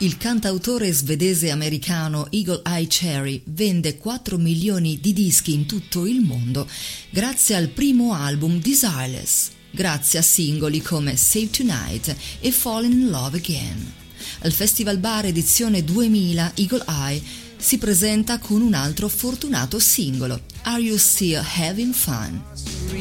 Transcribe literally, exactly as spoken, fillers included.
Il cantautore svedese-americano Eagle Eye Cherry vende quattro milioni di dischi in tutto il mondo grazie al primo album Desireless, grazie a singoli come Save Tonight e Falling in Love Again. Al Festival Bar edizione duemila Eagle Eye si presenta con un altro fortunato singolo, Are You Still Having Fun?